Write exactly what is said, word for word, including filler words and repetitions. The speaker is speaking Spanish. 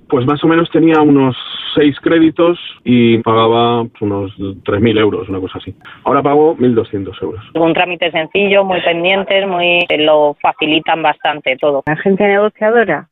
Pues más o menos tenía unos seis créditos y pagaba unos tres mil euros, una cosa así. Ahora pago mil doscientos euros. Un trámite sencillo, muy pendientes, muy lo facilitan bastante todo. ¿Agencia negociadora?